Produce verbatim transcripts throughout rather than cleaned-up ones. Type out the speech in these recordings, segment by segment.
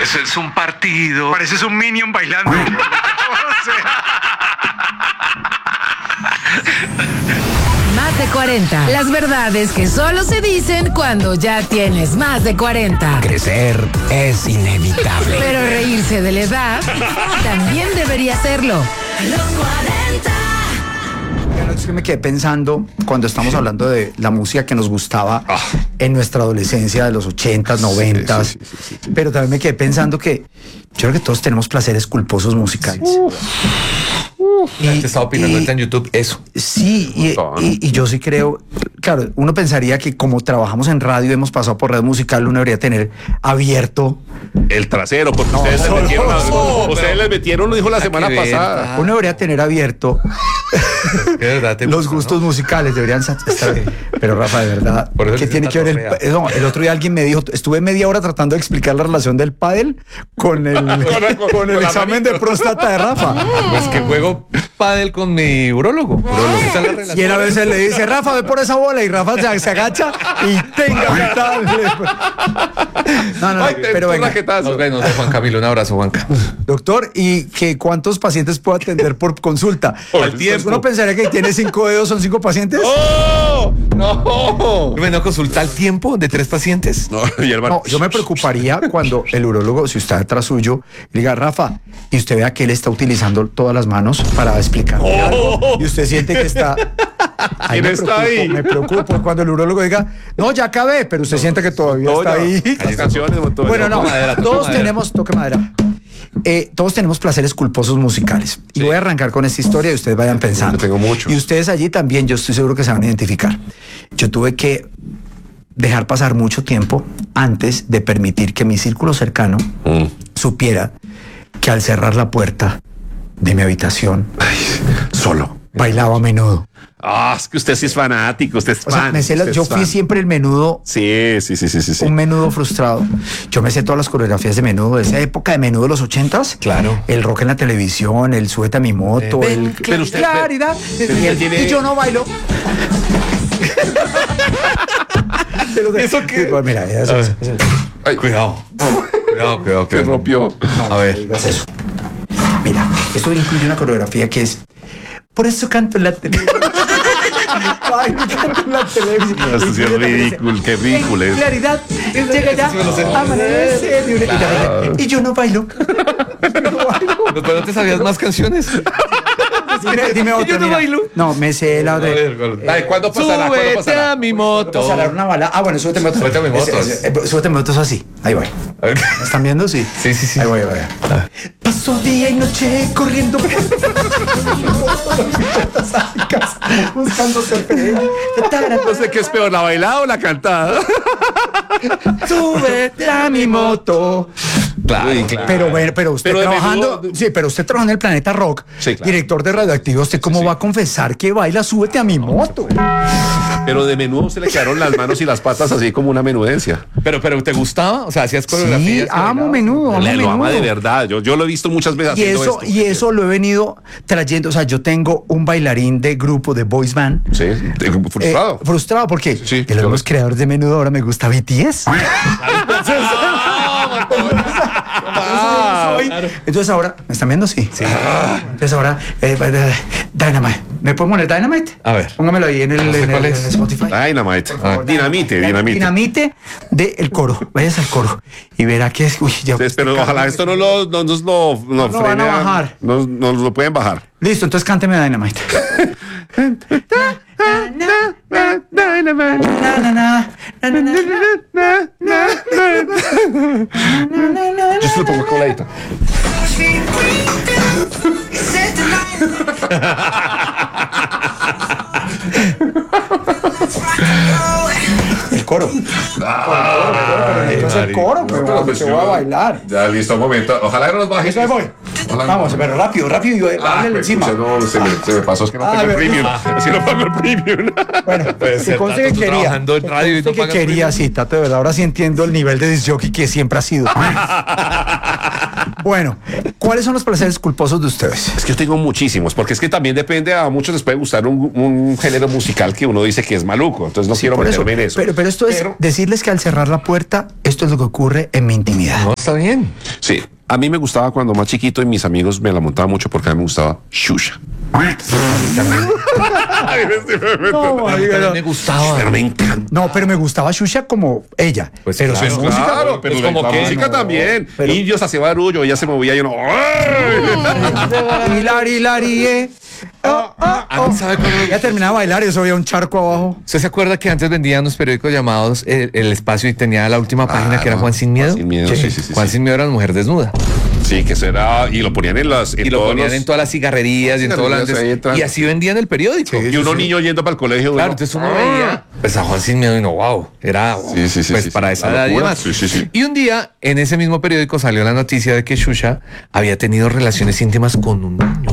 Eso es un partido. Pareces un Minion bailando. O sea... Más de cuarenta. Las verdades que solo se dicen cuando ya tienes más de cuarenta. Crecer es inevitable. Pero reírse de la edad también debería serlo. Los cuarenta. Es que me quedé pensando cuando estamos hablando de la música que nos gustaba ah. en nuestra adolescencia de los ochentas, noventas, sí, sí, sí, sí. Pero también me quedé pensando que yo creo que todos tenemos placeres culposos musicales. Uf. Uf. Y, te estaba opinando ahorita en YouTube eso. Sí, y, y, y yo sí creo, claro, uno pensaría que como trabajamos en radio, hemos pasado por red musical, uno debería tener abierto el trasero, porque no, ustedes, no, les metieron, no, no, ustedes les metieron, lo dijo la semana pasada. Uno debería tener abierto verdad, los gusta, gustos ¿no? musicales, deberían estar bien. Pero Rafa, de verdad, ¿qué tiene que ver el, no, el otro día alguien me dijo, estuve media hora tratando de explicar la relación del pádel con el, con, con el examen de próstata de Rafa. Pues que juego pádel con mi urólogo. urólogo. Y él a veces le dice, Rafa, ve por esa bola, y Rafa se, se agacha y tenga qué tal. No, no, no, Ay, pero venga. Nos vemos, Juan Camilo, un abrazo, Juanca. Doctor, ¿y que cuántos pacientes puedo atender por consulta? Por el tiempo. Uno pensaría que tiene cinco dedos, ¿son cinco pacientes? ¡Oh! ¡No! ¿Bueno, consulta al tiempo de tres pacientes? No, y hermano. No, yo me preocuparía cuando el urólogo, si usted está detrás suyo, le diga, Rafa, y usted vea que él está utilizando todas las manos para explicarle oh. algo, y usted siente que está... Ahí ¿Quién está ahí? Me preocupo cuando el urólogo diga, no, ya acabé, pero usted siente que todavía no, está ya, ahí. Las canciones, bueno, no, madera, todos madera. tenemos, toque madera. Eh, todos tenemos placeres culposos musicales. Sí. Y voy a arrancar con esta historia y ustedes vayan pensando. Yo tengo mucho. Y ustedes allí también, yo estoy seguro que se van a identificar. Yo tuve que dejar pasar mucho tiempo antes de permitir que mi círculo cercano mm. supiera que al cerrar la puerta de mi habitación, ay, solo, bailaba a menudo. Ah, es que usted sí es fanático, usted es o sea, fan. Me sé la, yo fui fan. siempre el menudo. Sí, sí, sí, sí, sí, sí. Un menudo frustrado. Yo me sé todas las coreografías de menudo, de esa época de menudo de los ochentas. Claro. El rock en la televisión, el súbete a mi moto, eh, el pero usted, claridad. Pero, y, el, tiene... y yo no bailo. ¿Eso qué? Pues mira, eso, eso, eso. Ay, cuidado. Cuidado, cuidado, que rompió. No, a ver. Eso. Mira, esto incluye una coreografía que es por eso canto en la televisión. Ay, canto en la televisión. No, esto sí es ridículo, qué ridículo es. Claridad, llega ya, amanece. Y yo no bailo. Yo no bailo. ¿Pero no te sabías más canciones? Dime, dime otra, yo no mira. bailo. No, me sé la de... Eh, Ay, ¿cuándo pasará? Súbete ¿Cuándo pasará? a mi moto. Pasará una bala. Ah, bueno, súbete a mi moto. Súbete a mi moto. Es, es, es, súbete a mi moto es así. Ahí voy. ¿Me están viendo? Sí. Sí, sí, sí. Ahí voy, ahí voy. Ah. Paso día y noche corriendo. Buscando ser feliz. No sé qué es peor, la bailada o la cantada. Súbete a mi moto. Claro, claro. Pero bueno, pero usted pero trabajando, menudo... sí, pero usted trabajando en el Planeta Rock, sí, claro. Director de Radioactivo, ¿usted cómo sí, sí. va a confesar que baila Súbete a mi moto? Pero de menudo se le quedaron las manos y las patas así como una menudencia. Pero, pero ¿te gustaba? O sea, hacías coreografías. Sí, amo menudo, amo le, menudo. Lo ama de verdad. Yo, yo lo he visto muchas veces y haciendo eso, esto. Y eso lo he venido trayendo. O sea, yo tengo un bailarín de grupo de boys band. Sí, frustrado. Eh, frustrado porque sí, de los yo... creadores de menudo ahora me gusta B T S. Ah, claro. Entonces ahora, ¿me están viendo? Sí. Sí. Ah, entonces ahora, eh, Dynamite. ¿Me puedo poner Dynamite? A ver. Póngamelo ahí en el, no sé en cuál el, es. en el Spotify. Dynamite. Ah. Dinamite, dinamite. Dinamite del coro. Vayas al coro y verá que es. Uy, ya. Pero ojalá esto no lo, no, nos lo, no, no lo van a bajar. No nos lo pueden bajar. Listo, entonces cánteme Dynamite. Yo se lo pongo coladito. El coro. Ah, entonces el coro, pero te voy a bailar. Ya listo, un momento. Ojalá no nos bajes. Eso voy. Vamos, pero rápido, rápido. Y ah, pues, encima. No, se me, se me pasó, es que no ah, tengo el premium. Así no pago el premium. Bueno, se conste que quería. En radio y no que quería, sí, Tato, de verdad. Ahora sí entiendo el nivel de disjockey que siempre ha sido. Bueno, ¿cuáles son los placeres culposos de ustedes? Es que yo tengo muchísimos, porque es que también depende, a muchos les puede gustar un, un género musical que uno dice que es maluco, entonces no sí, quiero meterme eso. en eso. Pero, pero esto pero, es decirles que al cerrar la puerta, esto es lo que ocurre en mi intimidad. No, está bien. Sí, a mí me gustaba cuando más chiquito y mis amigos me la montaban mucho porque a mí me gustaba Xuxa. No, a mí me gustaba. Pero me encanta. No, pero me gustaba Xuxa como ella. Pues pero claro, música, claro, pero pues como que música no, también. Pero... Indios hacía barullo, ella se movía y yo no. Hilari, hilari, eh. Oh, oh, oh. ¿Sabe ya terminaba de bailar y eso había un charco abajo. ¿Usted se acuerda que antes vendían unos periódicos llamados El, el Espacio y tenía la última página ah, que era Juan Sin Miedo? Juan Sin Miedo, sí, sí, sí, sí, Juan sí. Sin Miedo era una mujer desnuda. Sí, que será, y lo ponían en las en y lo ponían los... en todas las cigarrerías y en todo las, y así vendían el periódico. Sí, y unos sí. niños yendo para el colegio. Claro, entonces uno ah. veía pues a Juan Sin Miedo y no, wow, era sí, sí, sí, pues sí, para sí, esa edad y demás. Sí, sí, sí. Y un día en ese mismo periódico salió la noticia de que Xuxa había tenido relaciones íntimas con un niño.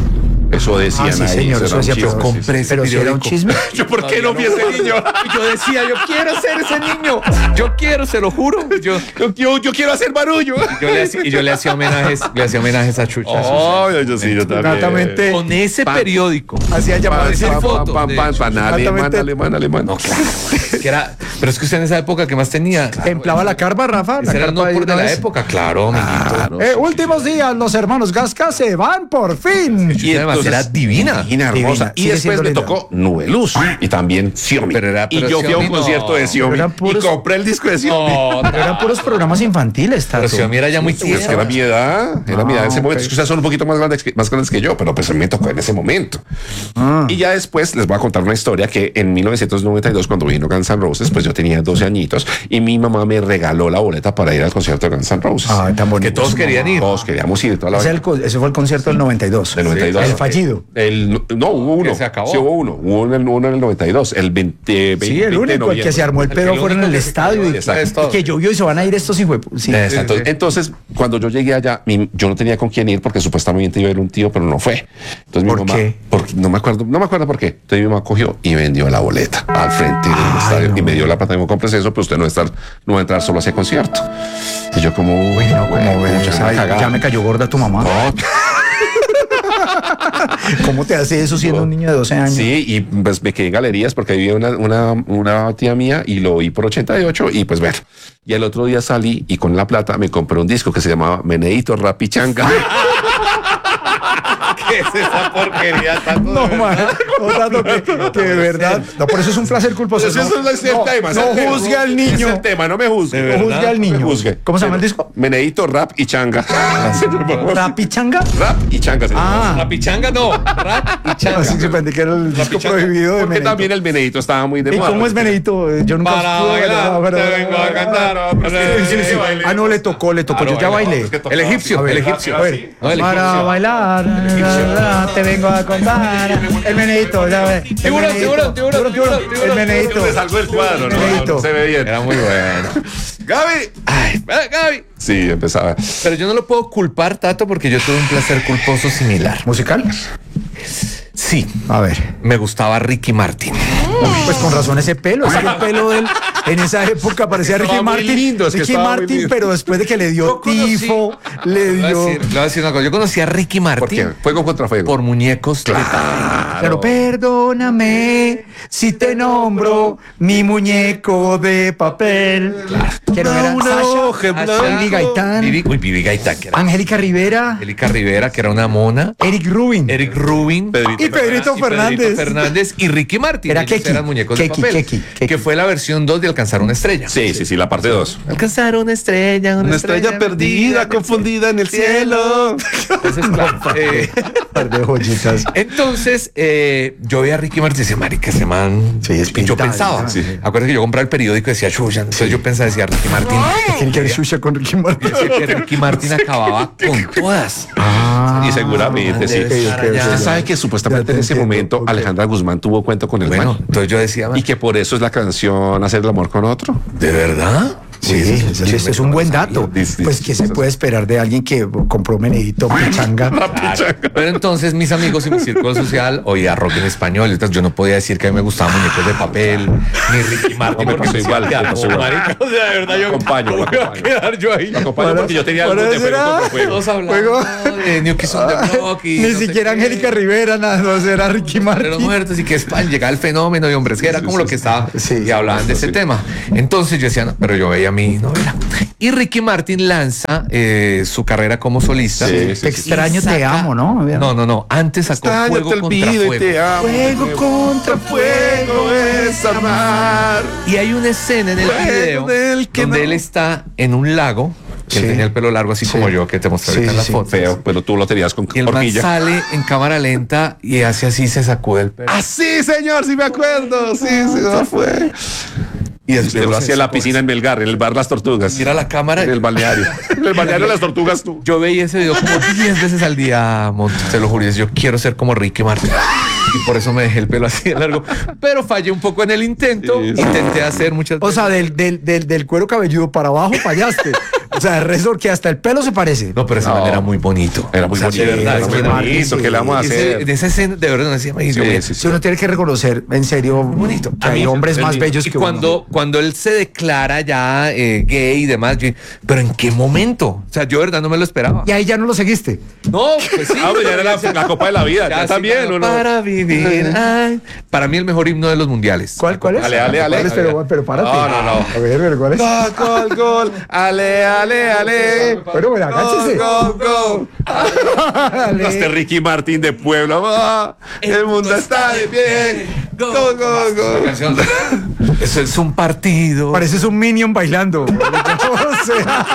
Eso decían ah, sí, ahí. señor, eso decía, pero compré ese periódico. Era un chisme. Yo, ¿por qué no vi ese niño? Yo decía, yo quiero ser ese niño. Yo quiero, se lo juro. Yo, yo, yo, yo quiero hacer barullo. Y yo le hacía, y yo le hacía homenajes, le hacía homenajes a Xuxa. Oh, yo, yo sí, yo también. Con ese pan, periódico. Hacía llamar esa foto. Pan, pan, pan, pan, alemán, alemán, alemán. No, claro. Que era, pero es que usted en esa época, ¿qué más tenía? Claro, templaba la carpa, Rafa. Ese era el no por de la época, claro, claro. Eh, últimos días, los hermanos Gasca se van por fin. Y además era divina. Divina, hermosa. Y después me tocó Nube Luz y también Xiaomi. Pero era, pero y yo fui a un no. concierto de Xiaomi puros, y compré el disco de Xiaomi. No, pero eran puros programas infantiles, Tato. Pero Xiaomi era ya muy tierno. Es que era mi edad, era ah, mi edad en ese okay. momento. Es que ustedes son un poquito más grandes, que, más grandes que yo, pero pues me tocó en ese momento. Ah. Y ya después les voy a contar una historia que en mil novecientos noventa y dos, cuando vino Guns N' Roses, pues yo tenía doce añitos y mi mamá me regaló la boleta para ir al concierto de Guns N' Roses. Ah, tan bonito. Que todos querían ir. Todos queríamos ir. Toda la ese, el, ese fue el concierto del noventa y dos. Del noventa y dos. El fallido. El, no, hubo uno. Se acabó. Sí, hubo uno. Hubo uno, uno en el noventa y dos. El veinte, veinte, sí, el único, el que se armó el pedo fuera en el estadio y, y que llovió y se van a ir estos hijos. Sí. Exacto. Sí, sí. Entonces, cuando yo llegué allá, mi, yo no tenía con quién ir porque supuestamente iba a ir un tío, pero no fue. Entonces, ¿por mi mamá, qué? Porque, no me acuerdo, no me acuerdo por qué. Entonces mi mamá cogió y vendió la boleta al frente del Ay, estadio no. y me dio la plata y me compres eso, pero usted no va a estar, no va a entrar solo a ese concierto. Y yo como, bueno, como ves, ya, ya me cayó gorda tu mamá. No. ¿Cómo te hace eso siendo un niño de doce años? Sí, y pues me quedé en galerías porque había una, una, una tía mía y lo oí por ochenta y ocho y pues bueno. Y el otro día salí y con la plata me compré un disco que se llamaba Meneíto Rap y Changa. ¿Qué es esa porquería? Tanto no, man, no, tanto que, que de verdad. No, por eso es un placer culposo. Eso no, es el no, tema. No juzgue al niño. Es el tema, no me juzgue. No juzgue al niño. No juzgue. ¿Cómo se llama el disco? Meneíto Rap y Changa. ¿Rap y Changa? Rap y Changa. Ah. Rap y Changa no. Rap y Changa. Así se pensé que era el disco prohibido de Porque Meneíto. también el Meneíto estaba muy de moda. ¿Y cómo es Meneíto? Yo nunca Para bailar, te vengo a cantar. Ah, no, le tocó, le tocó. Yo ya bailé. El egipcio, el egipcio. Para bailar, te vengo a contar. El Meneíto, ya ves. Tiburón, tiburón, tiburón, tiburón. El Meneíto. Me salgo del cuadro, ¿no? Se ve bien. Era muy bueno. Gaby. Ay, Gaby. Sí, empezaba. Pero yo no lo puedo culpar, Tato, porque yo tuve un placer culposo similar. ¿Musical? Sí. A ver. Me gustaba Ricky Martin. Pues con razón ese pelo. Es que el pelo de él en esa época parecía Ricky Martin. Lindo, es Ricky que Martin, pero después de que le dio tifo, le dio. Le voy, decir, le voy a decir una cosa. Yo conocí a Ricky Martin. ¿Por qué? Fuego contra fuego. Por muñecos. Claro. Pero perdóname si te nombro mi muñeco de papel. Claro. Que no era Sasha, Vivi Gaitán. Vivi, uy, Vivi Gaitán. Que era Angélica Rivera. Angélica Rivera, que era una mona. Eric Rubin. Eric Rubin. Pedrito y Pedrito Fernández. Y Pedrito Fernández y Ricky Martin. Era Keki. Eran muñecos Keki, de papel. Keki, Keki. Que fue la versión dos de Alcanzar una estrella. Sí, sí, sí, la parte dos. Alcanzar una estrella, una, una estrella, estrella perdida, perdida, confundida en el cielo. Entonces, claro, eh, de joyitas. Entonces, eh, yo veía a Ricky Martin y decía, marica, ese man. Sí, es y yo pensaba, sí. acuérdate que yo compraba el periódico y decía Xuxa. Entonces sí. yo pensaba, decía Ricky Martin. ¿Quién quiere Xuxa con Ricky Martin? Yo decía que Ricky Martin acababa con todas. Ah, y seguramente, sí. Usted sabe que supuestamente en ese entiendo. momento okay. Alejandra Guzmán tuvo cuento con el bueno, man. Entonces yo decía, man, y que por eso es la canción Hacer el amor con otro. ¿De verdad? Sí, Sí, eso, eso es un buen dato. Dis- dis- Pues, ¿qué se dis- puede esperar de alguien que compró Menedito Pichanga? Pero entonces mis amigos y mi círculo social oía rock en español. Entonces yo no podía decir que a mí me gustaban muñecos de papel, ni Ricky Martin. No, me porque pasó me igual, decía, me pasó "No, igual". marica, o sea, de verdad yo acompaño, ¿cómo lo voy a acompaño. quedar yo ahí. Lo acompaño porque yo tenía algo de ¿Para fuego será? contra fuego. Todos hablando Juego. de New Kids on the Block y Ni no sé siquiera qué. Angélica Rivera, nada, no será Ricky De los Martin. muertos y que España llegaba el fenómeno de hombres, que era como lo que estaba Sí, y hablaban de ese sí. tema. Entonces yo decía, no, pero yo veía mi novela. Y Ricky Martin lanza eh, su carrera como solista. Sí, sí, Te extraño, te amo, ¿no? No, no, no. Antes sacó Extraño, Fuego te contra olvido y Fuego. te amo. Fuego contra Fuego es amar. Y hay una escena en el Fuego video del que donde no. él está en un lago. Que él Sí. tenía el pelo largo así Sí. como yo, que te mostré Sí, ahorita en la sí, foto. Feo, pero tú lo tenías con Y el man horquilla. sale en cámara lenta y hace así, se sacude el pelo. Ah, sí, señor, sí me acuerdo. Sí, sí, no fue. Y Y después usted lo se hacía en la esconde. piscina en Melgar, en el bar Las Tortugas. Mira la cámara. En el balneario. En el balneario de Las Tortugas, tú. Yo veía ese video como diez veces al día, Montes, te lo juro. y Yo quiero ser como Ricky Martin. Y por eso me dejé el pelo así de largo. Pero fallé un poco en el intento. Sí, sí. Intenté hacer muchas O sea, del, del, del, del cuero cabelludo para abajo fallaste. O sea, el resto que hasta el pelo se parece. No, pero ese No. man era muy bonito. Era muy O sea, bonito. de verdad, Era es muy que era- bonito. sí. ¿Qué le vamos a Ese- hacer? de esa escena, de verdad, no decía, "Ay, yo Sí, voy a-". sí, sí. Si uno tiene que reconocer, en serio, bonito. que hay A mí- hombres el- más bellos Y que cuando, uno. cuando él se declara ya eh, gay y demás, yo, pero ¿en qué momento? O sea, yo de verdad no me lo esperaba. Y ahí ya no lo seguiste. No, pues sí. Ah, pero ya era la, la Copa de la Vida. Ya, sí, también, para- ¿o no? Para vivir. ay. Para mí el mejor himno de los mundiales. ¿Cuál, cuál es? Ale, ale, ale. ¿Cuál es? Pero, pero párate. No, no, no. A ver, pero ¿cuál es? Gol, gol, gol. Ale, ale, ale. Bueno, bueno, agáchese. Gol, gol, gol. Este Ricky Martin de Puebla. va. El mundo está de pie. Gol, gol, La gol. canción. Eso es un partido. Pareces un minion bailando. O sea,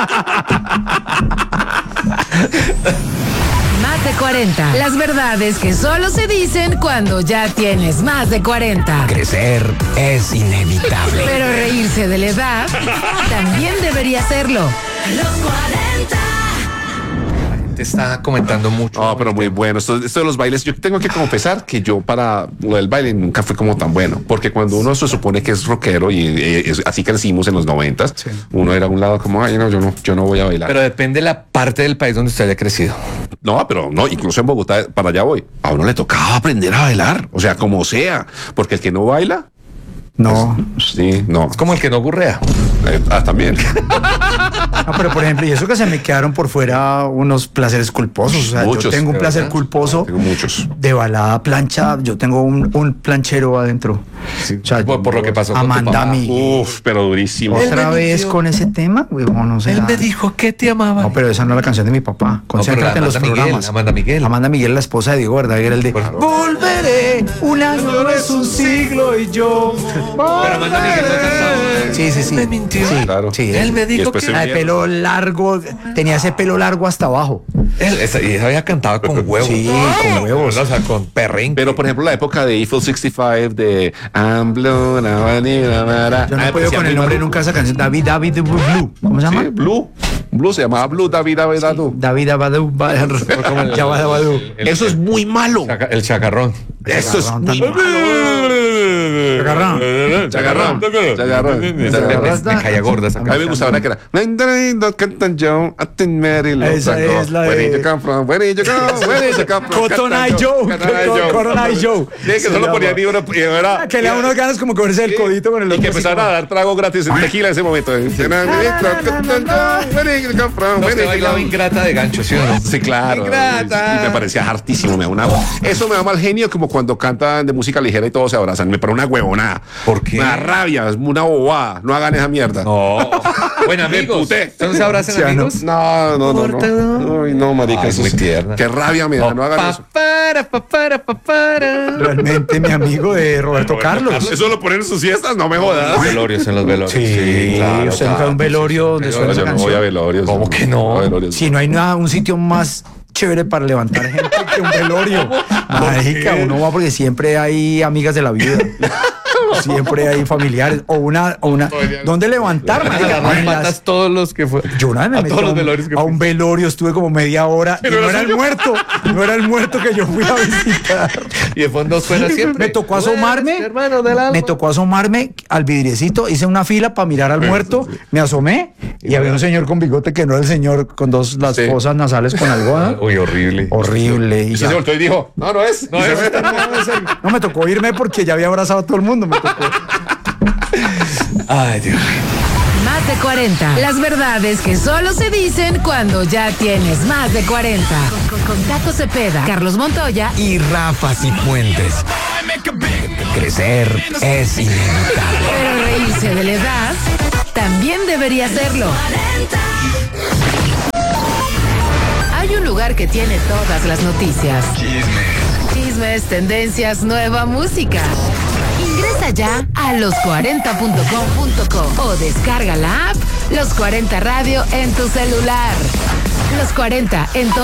Más de cuarenta. Las verdades que solo se dicen cuando ya tienes más de cuarenta. Crecer es inevitable. Pero reírse de la edad también debería serlo. Los cuarenta. Te está comentando mucho. No, pero muy bueno. Esto, esto de los bailes, yo tengo que confesar que yo para lo del baile nunca fue como tan bueno. Porque cuando uno se supone que es rockero y eh, es- así crecimos en los noventas, uno era a un lado como, ay, no, yo no, yo no voy a bailar. Pero depende de la parte del país donde usted haya crecido. No, pero no, incluso en Bogotá, para allá voy. A uno le tocaba aprender a bailar, o sea, como sea, porque el que no baila, no. sí, no. Es como el que no gurrea. Eh, ah, también. No, pero por ejemplo, y eso que se me quedaron por fuera unos placeres culposos. O sea, Muchos, yo tengo un de placer verdad. culposo Tengo muchos. de balada plancha. Yo tengo un, un planchero adentro. O sea, Por- por lo que pasó con tu Amanda papá. Miguel. Uf, pero durísimo. Él Otra me vez dijo- con ese tema, huevón, no sé. Él me dijo que te amaba. No, pero esa no es la canción de mi papá. Concéntrate en los Amanda Miguel, programas. Amanda Miguel. Amanda Miguel, la esposa de Diego Verdaguer, era el de Por- Volveré, un año es un siglo y yo. Pero Amanda Miguel no cantaba. Sí, sí, sí. Me mintió. Sí, Claro. sí. Él me Y dijo después que... se Ah, el pelo largo, tenía ese pelo largo hasta abajo. Él, esa, y esa había cantado con huevos. Sí, con huevos. O sea, con perrín. Pero por ejemplo, la época de Eiffel sesenta y cinco, de I'm blown, I'm mara. Yo no Ah, puedo decía con el muy nombre maluco. nunca de esa canción. David, David de Blue. ¿Cómo se llama? Sí, Blue. Blue se llamaba Blue, David, David, David. David Abadu. Ya va Abadu. Eso es muy malo. Chaca- el chacarrón. Eso es Chacarrón muy también. malo. Chacarrón. Chacarrón. Chacarrón. Me, Chacarrón. me caía gorda esa A mí canción. me gustaba una que era Cantan Joe, Atin Mary, Esa es la de- Where did you come from? Where did you go? Where did you come from? Cotton Eye Cantan Joe. Cotton Eye Joe. Cotton Eye Joe. Sí, que solo ponía ni una y era- Que le da unos ganas como cogerse el codito con el y otro. que así empezaron a como- dar trago gratis en tequila en ese momento. No, usted bailaba ingrata de gancho, ¿sí o no? Sí, claro. Ingrata. Y me parecía hartísimo. Me da una... Eso me da mal genio como cuando cantan de música ligera y todos se abrazan. Me parece una huevonada. ¿Por qué? Me da rabia, es una bobada. No hagan esa mierda. No. Bueno, amigos. emputé. ¿Entonces se abrazan, Sí, amigos? No, no, no, Corta, no. ¿no? Ay, no, marica. Ay, eso muy es- tierna. Qué rabia me da. No hagan Pa, eso. para, pa, para, pa, para. Realmente mi amigo de Roberto Carlos. Eso lo ponen en sus fiestas, no me jodas. Los velorios, en los velorios. Sí, claro, usted nunca claro. un velorio donde No, suena esa yo no voy a canción. velorios. ¿Cómo que no? a velorios. Si no hay nada, un sitio más chévere para levantar gente que un velorio. Marica, uno va porque siempre hay amigas de la vida. Siempre hay familiares o una o una ¿dónde levantar, marica? Agarrar En las- patas todos los que fue. Yo una vez me a metí todos a los un, velorios que a un velorio, estuve como media hora y no era el muerto, no era el muerto que yo fui a visitar. Y de fondo suena siempre. Me tocó asomarme. Hermano del alma. Me tocó asomarme al vidriecito, hice una fila para mirar al muerto, me asomé y había un señor con bigote que no era el señor con dos las Sí. fosas nasales con algodón. Uy, horrible. Horrible. Y Y usted ya. se volteó y dijo, no, no es. No Y se es. fue. No, me tocó irme porque ya había abrazado a todo el mundo. Me tocó. Ay, Dios mío. Más de cuarenta. Las verdades que solo se dicen cuando ya tienes más de cuarenta. Con, con, con Tato Cepeda, Carlos Montoya y Y Rafa Cifuentes. Crecer es inevitable. pero reírse de la edad también debería serlo. Hay un lugar que tiene todas las noticias. Chismes, tendencias, nueva música. Ingresa ya a los cuarenta punto com punto co o descarga la app Los cuarenta Radio en tu celular. Los cuarenta en